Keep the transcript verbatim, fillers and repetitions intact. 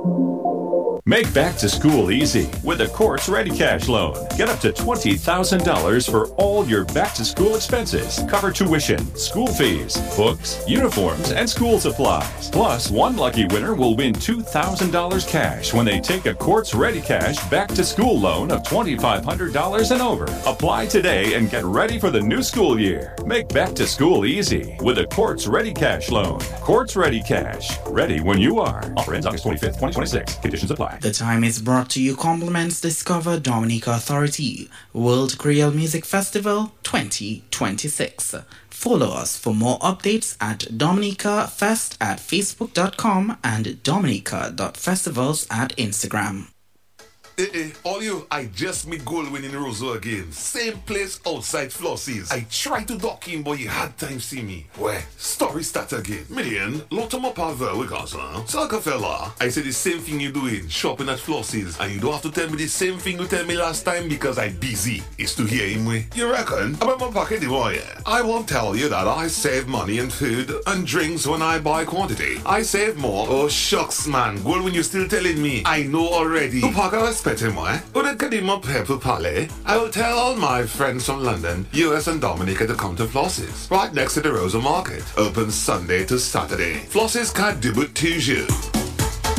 Make back to school easy with the Courts Ready Cash Loan. Get up to twenty thousand dollars for all your back to school expenses. Cover tuition, school fees, books, uniforms, and school supplies. Plus, one lucky winner will win two thousand dollars cash when they take a Courts Ready Cash back to school loan of two thousand five hundred dollars and over. Apply today and get ready for the new school year. Make back to school easy with the Courts Ready Cash Loan. Courts Ready Cash. Ready when you are. Offer ends August twenty-fifth, twenty twenty-six. Conditions apply. The time is brought to you compliments Discover Dominica Authority World Creole Music Festival twenty twenty-six. Follow us for more updates at Dominica Fest at facebook dot com and dominica dot festivals at Instagram. Eh, eh, all you, I just meet Goldwyn in Roseau again. Same place outside Flossie's. I tried to dock in, but he had time see me. Where? Story start again. Million, lot of my power with us, huh? Saka fella, I said the same thing you doing, shopping at Flossie's, and you don't have to tell me the same thing you tell me last time because I busy. It's to hear him way. You reckon? About my pocket, yeah. I won't tell you that I save money in food and drinks when I buy quantity. I save more. Oh shucks, man. Goldwyn, you still telling me? I know already. To pack a Petitmoy, when I get him up Purple Palais, I will tell all my friends from London, U S and Dominica to come to Flossie's, right next to the Rosa Market. Open Sunday to Saturday. Flossie's can't do it to you.